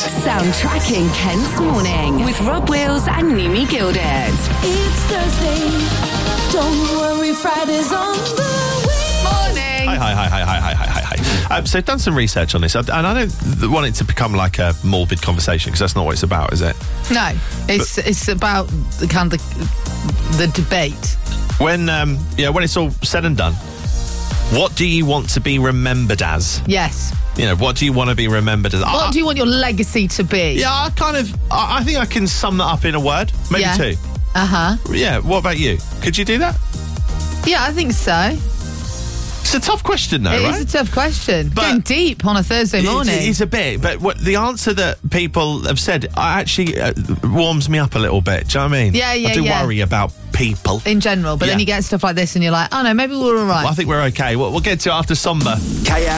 Soundtracking Kent's Morning with Rob Wills and Nimi Gilded. It's Thursday. Don't worry, Friday's on the way. Morning. Hi. So I've done some research on this, and I don't want it to become like a morbid conversation, because that's not what it's about, is it? No, it's about the kind of the debate. When it's all said and done, what do you want to be remembered as? Yes. What do you want to be remembered as? What do you want your legacy to be? Yeah, I think I can sum that up in a word, maybe two. Yeah, what about you? Could you do that? Yeah, I think so. It's a tough question, though, right? It is a tough question. Going deep on a Thursday morning. It's a bit, but the answer that people have said actually warms me up a little bit. Do you know what I mean? Yeah. I do worry about people. In general, but then you get stuff like this and you're like, oh no, maybe we're all right. Well, I think we're okay. We'll get to it after Somber.